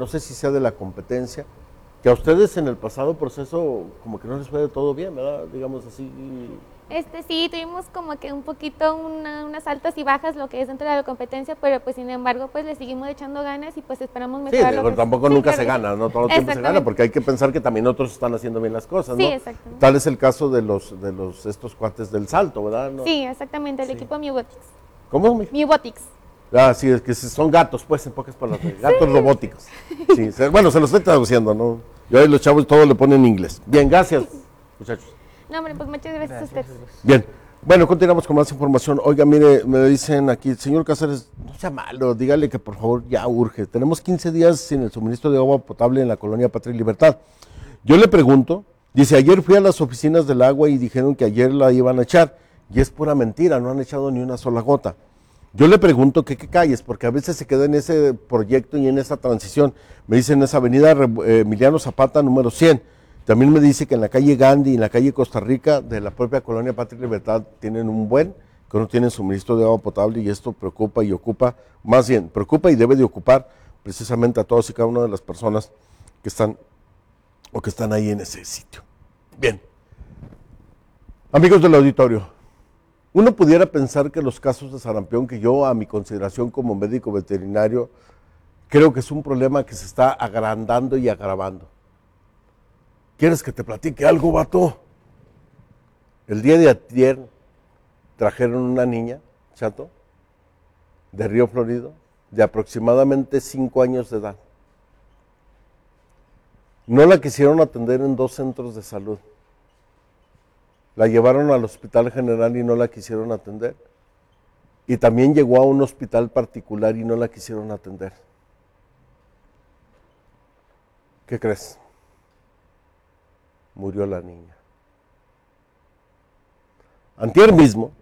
no sé si sea de la competencia, que a ustedes en el pasado proceso como que no les fue de todo bien, ¿verdad? Digamos así. Sí, tuvimos como que un poquito unas altas y bajas lo que es dentro de la competencia, pero pues sin embargo pues le seguimos echando ganas y pues esperamos mejorar. Sí, tampoco nunca se gana, no todo el tiempo se gana, porque hay que pensar que también otros están haciendo bien las cosas, ¿no? Sí, exactamente. Tal es el caso de estos cuates del salto, ¿verdad? ¿No? Sí, exactamente, el equipo Mewbotics. ¿Cómo? Mewbotics. Ah, sí, es que son gatos, pues, en pocas palabras, gatos robóticos. Sí, bueno, se los estoy traduciendo, ¿no? Yo ahí los chavos todo le ponen en inglés. Bien, gracias, muchachos. No, hombre, pues muchas gracias a ustedes. Bien, bueno, continuamos con más información. Oiga, mire, me dicen aquí, señor Cáceres, no sea malo, dígale que por favor ya urge. Tenemos 15 días sin el suministro de agua potable en la colonia Patria y Libertad. Yo le pregunto, dice, ayer fui a las oficinas del agua y dijeron que ayer la iban a echar, y es pura mentira, no han echado ni una sola gota. Yo le pregunto que qué calles, porque a veces se queda en ese proyecto y en esa transición. Me dicen, esa avenida Emiliano Zapata, número 100. También me dice que en la calle Gandhi y en la calle Costa Rica, de la propia colonia Patria y Libertad, tienen que no tienen suministro de agua potable, y esto preocupa y ocupa, más bien, preocupa y debe de ocupar precisamente a todas y cada una de las personas que están ahí en ese sitio. Bien. Amigos del auditorio, uno pudiera pensar que los casos de sarampión, que yo a mi consideración como médico veterinario, creo que es un problema que se está agrandando y agravando. ¿Quieres que te platique algo, vato? El día de ayer trajeron una niña, chato, de Río Florido, de aproximadamente 5 años de edad. No la quisieron atender en 2 centros de salud. La llevaron al Hospital General y no la quisieron atender. Y también llegó a un hospital particular y no la quisieron atender. ¿Qué crees? Murió la niña. Antier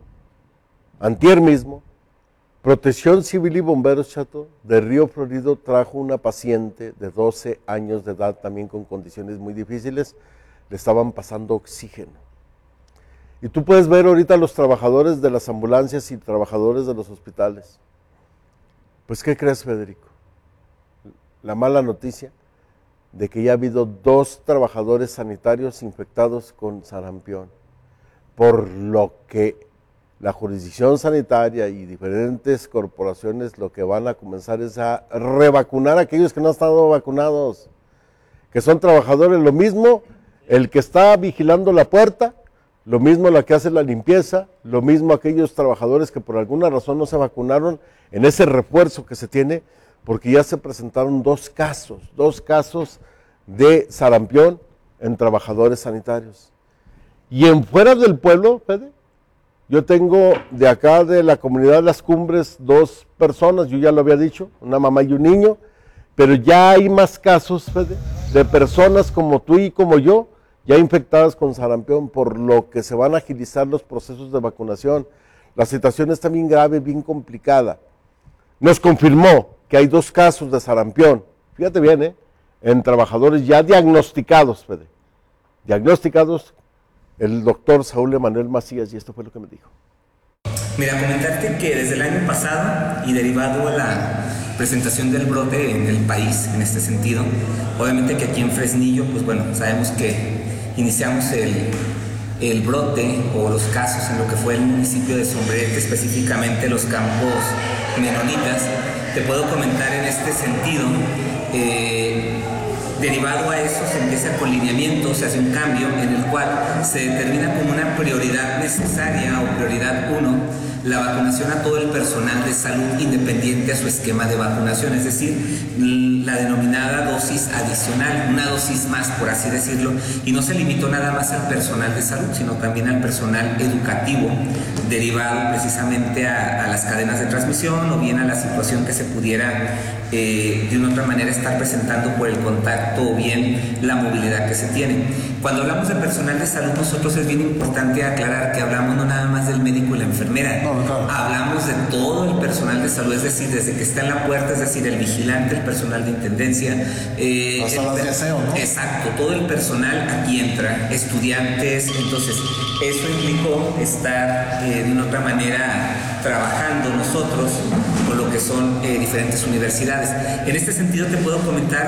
mismo, Protección Civil y Bomberos, chato, de Río Florido trajo una paciente de 12 años de edad, también con condiciones muy difíciles, le estaban pasando oxígeno. Y tú puedes ver ahorita a los trabajadores de las ambulancias y trabajadores de los hospitales. Pues, ¿qué crees, Federico? La mala noticia de que ya ha habido 2 trabajadores sanitarios infectados con sarampión, por lo que la jurisdicción sanitaria y diferentes corporaciones lo que van a comenzar es a revacunar a aquellos que no han estado vacunados, que son trabajadores, lo mismo el que está vigilando la puerta, lo mismo la que hace la limpieza, lo mismo aquellos trabajadores que por alguna razón no se vacunaron en ese refuerzo que se tiene, porque ya se presentaron 2 casos de sarampión en trabajadores sanitarios. Y en fuera del pueblo, Fede, yo tengo de acá de la comunidad de Las Cumbres 2 personas, yo ya lo había dicho, una mamá y un niño, pero ya hay más casos, Fede, de personas como tú y como yo, ya infectadas con sarampión, por lo que se van a agilizar los procesos de vacunación. La situación está bien grave, bien complicada. Nos confirmó que hay 2 casos de sarampión, fíjate bien, en trabajadores ya diagnosticados, Fede, diagnosticados, el doctor Saúl Emanuel Macías, y esto fue lo que me dijo. Mira, comentarte que desde el año pasado y derivado a la presentación del brote en el país, en este sentido, obviamente que aquí en Fresnillo, pues bueno, sabemos que iniciamos el brote o los casos en lo que fue el municipio de Sombrerete, específicamente los campos menonitas. Te puedo comentar en este sentido, derivado a eso se empieza con lineamientos, se hace un cambio en el cual se determina como una prioridad necesaria o prioridad 1 la vacunación a todo el personal de salud independiente a su esquema de vacunación, es decir, la denominada dosis adicional, una dosis más, por así decirlo, y no se limitó nada más al personal de salud, sino también al personal educativo, derivado precisamente a las cadenas de transmisión o bien a la situación que se pudiera de una otra manera estar presentando por el contacto o bien la movilidad que se tiene. Cuando hablamos de personal de salud, nosotros es bien importante aclarar que hablamos no nada más del médico y la enfermera, hablamos de todo el personal de salud, es decir, desde que está en la puerta, es decir, el vigilante, el personal de intendencia, hasta las de aseo, ¿no? Exacto, todo el personal aquí entra, estudiantes, entonces eso implicó estar de una otra manera trabajando nosotros con lo que son diferentes universidades. En este sentido te puedo comentar